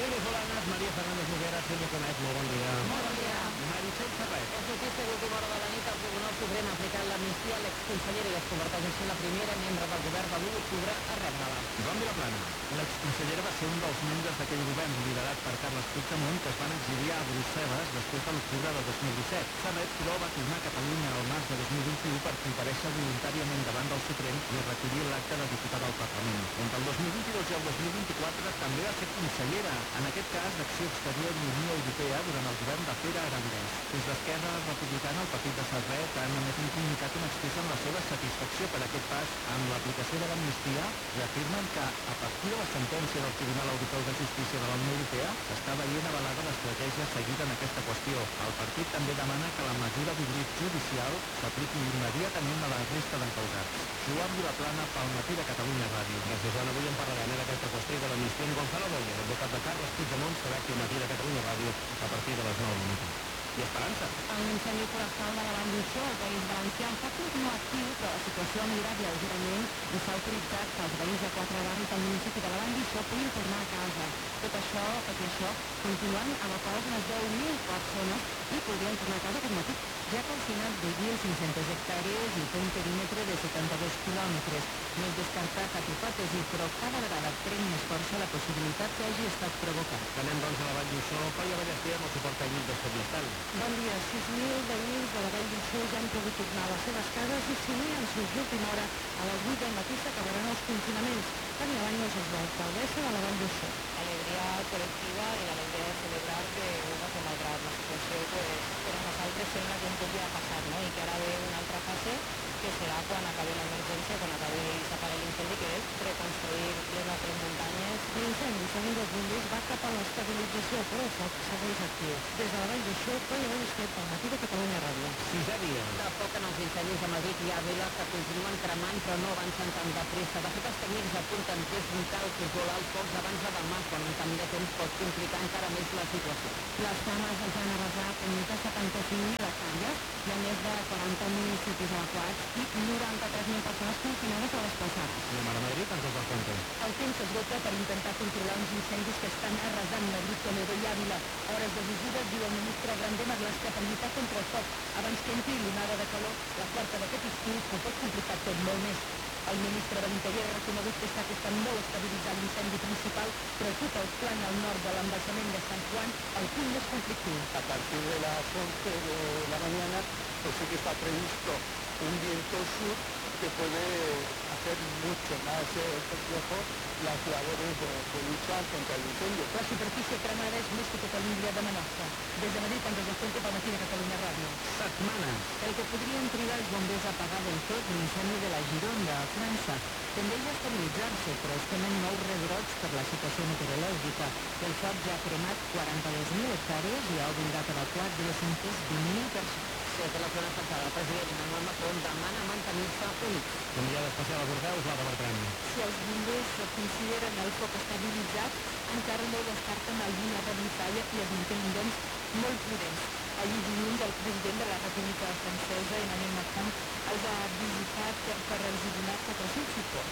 Solanas, Maria Fernández Noguera, Sílvia Comet, molt bon dia. Molt bon dia. Meritxell Serret. En justícia d'última hora de la nit, el Tribunal Suprem ha aplicat l'amnistia a l'exconsellera i es converteix així en la primera membre del govern de l'1 d'octubre a rebre-la. Joan Vilaplana. L'exconsellera va ser un dels membres d'aquell govern liderat per Carles Puigdemont que es van exiliar a Brussel·les després de l'octubre del 2017. Serret, però, va tornar a Catalunya al març de 2021 per comparèixer voluntàriament davant del Suprem i recollir l'acte de diputat al Parlament. Entre el 2022 i el 2024 també va ser consellera, en aquest cas d'Acció Exterior i Unió Europea durant el govern de Pere Aragonès. Des d'Esquerra Republicana, el partit de Serret ha emès un comunicat on expressen la seva satisfacció per aquest pas en l'aplicació de l'amnistia i afirmen que, a partir de la sentència del Tribunal Europeu de Justícia de la Unió Europea, està veient avalada l'estratègia seguida en aquesta qüestió. El partit també demana que la mesura d'oblit judicial s'apliqui immediatament a la resta d'encausats. Joan Vilaplana, pel Matí de Catalunya Ràdio. Gràcies, Joan. Avui en parlarem d'aquesta qüestió de l'amnistia amb Gonzalo Boya, l'advocat de Carles Puigdemont, serà aquí al Matí de Catalunya Ràdio a partir de les 9:00. I Esperança. L'incendi forestal de la Vall d'Uixó, al País Valencià, està continua actiu, però la situació ha millorat lleugerament i s'ha autoritzat que els veïns de 4 barris del municipi de la Vall d'Uixó puguin tornar a casa. Tot i això, continuen evacuades unes 10.000 persones i podrien tornar a casa aquest matí, ja que ha confinat 2.500 hectàrees i té un perímetre de 72 quilòmetres. No és descartat cap hipòtesi, però cada vegada pren més força la possibilitat que hagi estat provocat. Anem, doncs, a la Vall d'Uixó. Colla Ballester, amb el suport tècnic de Sobiestal. Bon dia. 6.000 veïns de la Vall d'Uixó ja han pogut tornar a les seves cases i si no hi han sortit d'última hora, a les 8 del matí s'acabaran els confinaments. Tania Baños és l'alcaldessa de la Vall d'Uixó. Alegria col·lectiva i l'alegria de celebrar que malgrat la situació, per a nosaltres sembla que un cop ja ha passat, no? I que ara ve una altra fase que serà quan acabi l'emergència, quan acabi i s'apague l'incendi, que és reconstruir les nostres muntanyes. L'incendi, segons els bombers, va cap a l'estabilització, però el foc segueix actiu. Des de la Vall d'Uixó, Colla Ballester, pel Matí de Catalunya Ràdio. Sisè dia. S'afoquen els incendis a Madrid i Àvila, que continuen cremant però no avancen tan de pressa. De fet, els tècnics apunten que és vital controlar els focs abans de demà, quan un canvi de temps pot complicar encara més la situació. Les flames els han arrasat en més de 75.000 hectàrees, hi ha més de 40 municipis evacuats i 93.000 persones confinades a les plaçades. Anem ara a Madrid, ens els compte. El temps s'esgota per intentar controlar uns incendis que estan arrasant Madrid, Toledo i Àvila. Hores decisives, diu el ministre Grande Marlaska, per lluitar contra el foc. Abans que entri l'onada de calor, la quarta d'aquest estiu, que pot complicar tot molt més. El ministre de l'Interior ha reconegut que està costant molt estabilitzar l'incendi principal, però tot el plan al nord de l'embassament de Sant Juan, el punt més conflictiu. A partir de las 11 de la mañana, pues sí que está previsto un viento sur que puede hacer mucho más complejo las labores de lucha contra el incendio. La superfície cremada és més que tota l'illa de Menorca. Des de Madrid, ens descompte pel Matí de Catalunya Ràdio. Setmanes. El que podrien trigar els bombers a apagar del tot l'incendi de la Gironda, a França, tendeix a estabilitzar-se, però es tenen nous rebrots per la situació meteorològica. El foc ja ha cremat 42.000 hectàrees i ha obligat a evacuar 220.000 persones. Des de la zona afectada, el president Emmanuel Macron demana mantenir-se units. Enviada especial a Bordeus, Laura Bertran. Si els bombers consideren el foc estabilitzat, encara no descarten alguna rebrissalla i es mantenen, doncs, molt prudents. Ahir dilluns el president de la República Francesa, Emmanuel Macron, els ha visitat per els donar tot el seu suport.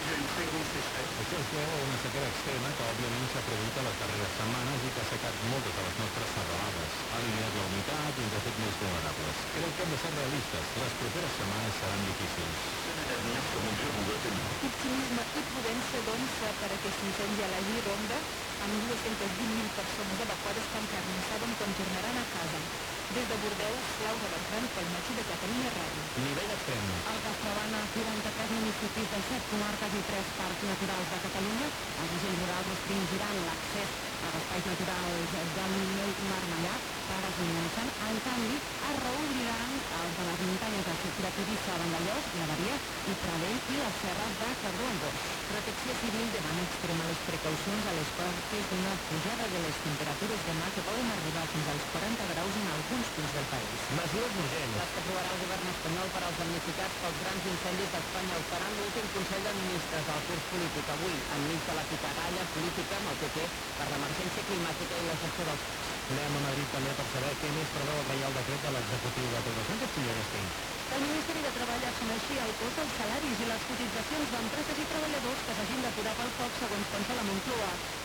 Això es deu a una sequera extrema que òbviament s'ha produït a les darreres setmanes i que ha assecat moltes de les nostres serralades. Ha eliminat la humitat i ens ha fet més vulnerables. Crec que hem de ser realistes. Les properes setmanes seran difícils. Optimisme i prudència, doncs, per aquest incendi a la Gironda, amb 220.000 persones evacuades que encara no saben quan tornaran a casa. Des de Bordeus, Laura Bertran, pel Matí de Catalunya Ràdio. Nivell extrem. El que es troben a 43 municipis de 7 comarques i 3 parcs naturals de Catalunya, els agents rurals restringiran l'accés als espais naturals del Nivell i Marmellà, pares i Montsant. En canvi, es reobriran els de les muntanyes de Tivissa, Vandellòs, Llevaria i Pradell i les serres de Cardó. Protecció Civil demana extremar les precaucions a les portes d'una pujada de les temperatures demà que poden arribar fins als 40 graus en alguns punts del país. Mesures urgents. Les que aprovarà el govern espanyol per als damnificats pels grans incendis d'Espanya ho faran l'últim Consell de Ministres del curs polític avui, enmig de la picaralla política amb el PP per l'emergència climàtica i la gestió dels focs. Anem a Madrid també per saber què més preveu el Reial Decret de l'executiu de Pedro Sánchez. El Ministeri de Treball assumeixi el cost dels salaris i les cotitzacions d'empreses i treballadors que s'hagin d'aturar pel foc, segons consta la Moncloa.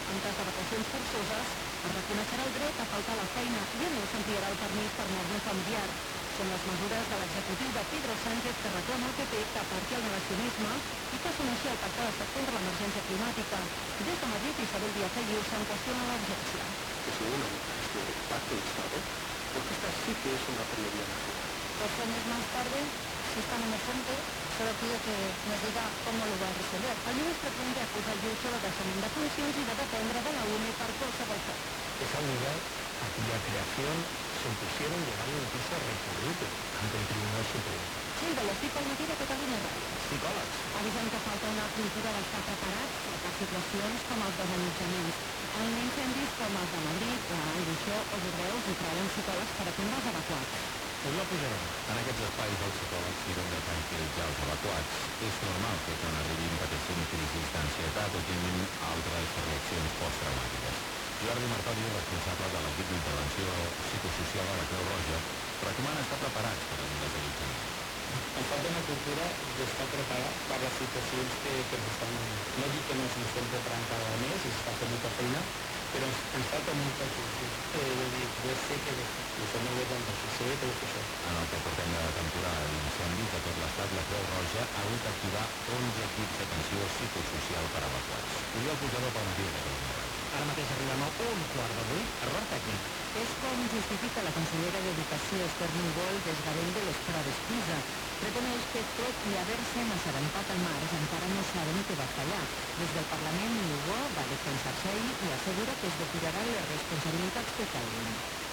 En cas de vacacions forçoses, es reconeixerà el dret a faltar a la feina i a més s'ampliarà el permís per norma familiar. Són les mesures de l'executiu de Pedro Sánchez que reclama el PP que aparqui el negacionisme i que assumeixi el pacte d'estat contra l'emergència climàtica. Des de Madrid, Isabel Díaz Ayuso se'n qüestiona la urgència. Que se una este pacto de Estado, porque esta sí que es una prioridad nacional. 2 años más tarde, si es tan emergente, solo pido que nos diga cómo lo va a resolver. El ministre Puente acusa Ayuso de deixament de funcions i de dependre de la UNE per qualsevol fet. Esa unidad a cuya creación se opusieron llegaron incluso a recurrir ante el Tribunal Supremo. Silva, l'estic al matí de Catalunya Ràdio. Psicòlegs. Avisen que falta una cultura d'estar preparats per situacions com els desallotjaments. En incendis com els de Madrid, la Ilusió o Bordeus hi treballen psicòlegs per atendre els evacuats. Us la posarem. En aquests espais els psicòlegs miren de tranquil·litzar els evacuats. És normal que quan arribin pateixin crisis d'ansietat o tinguin altres reaccions posttraumàtiques. Jordi Martori, responsable de l'equip d'intervenció psicosocial a la Creu Roja, recomana estar preparats per a un desallotjament. Ens falta una cultura d'estar preparat per les situacions que ens estan donant. No dic que no ens estem preparant cada mes i s'està fent molta feina, però ens falta molta cultura. Jo sé que això no ho he d'entendre, sé que ho fer això. En el que portem de temporada d'incendis a tot l'estat, la Creu Roja ha hagut d'activar 11 equips d'atenció psicosocial per a evacuats. Oriol Pujador pel matí de Catalunya Ràdio. Ara mateix arribem a 7:45, error tècnic. És com justifica la consellera d'Educació, Esther Niubó, el desgavell de les proves PISA. Reconeix que tot i haver-se assabentat al març encara no saben què va fallar. Des del Parlament, Niubó va defensar-se ahir i assegura que es depuraran les responsabilitats que calguin.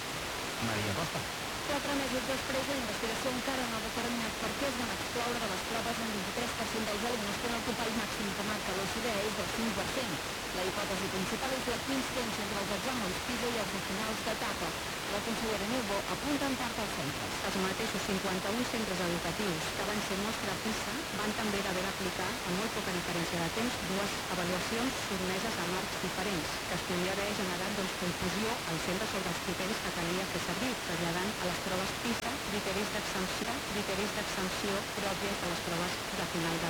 Maria Costa. 4 mesos després, la investigació encara no ha determinat per què es van excloure de les proves en 23% dels alumnes quan el topall màxim que marca l'OCDE és del 5%. La hipòtesi principal és la coincidència entre els exàmens PISA i els de finals d'etapa. La consellera Niubó apunta en part als centres. Els mateixos 51 centres educatius que van ser mostra PISA van també d'haver d'aplicar, amb molt poca diferència de temps, 2 avaluacions sotmeses a marcs diferents, que es podria haver generat confusió als centres sobre els criteris que calia fer servir, traslladant a les proves PISA criteris d'exempció pròpies de les proves de final de